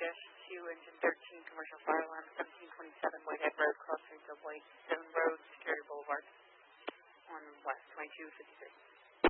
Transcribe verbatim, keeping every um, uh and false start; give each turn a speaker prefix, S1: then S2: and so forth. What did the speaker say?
S1: two, engine thirteen, commercial fire alarm, seventeen twenty-seven Whitehead Road, crossing to Whitestone Road, Security Boulevard, on West twenty-two fifty-three.